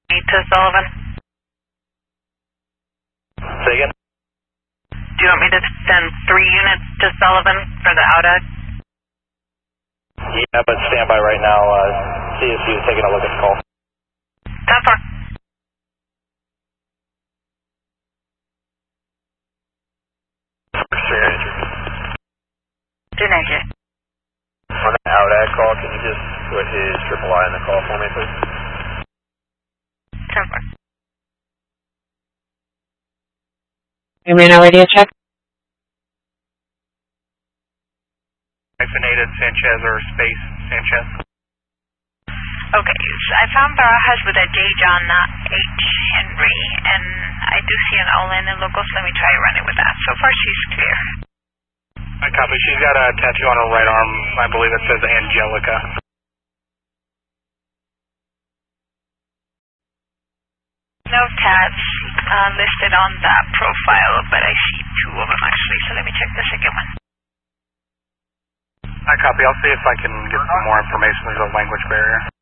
to Sullivan. Say again? Do you want me to send 3 units to Sullivan for the outage? Yeah, but stand by right now. CSU is taking a look at the call. That's fine. Janae. On the outage call, can you just put his triple I in the call for me, please? 10-4. You may now radio check. Hyphenated Sanchez or space Sanchez. Okay, so I found Barajas with a J. John, not H. Henry, and I do see an Olin in locals. Let me try running with that. So far, she's clear. I copy. She's got a tattoo on her right arm. I believe it says Angelica. No tabs listed on that profile, but I see 2 of them actually. So let me check the second one. I copy. I'll see if I can get some more information. There's a language barrier.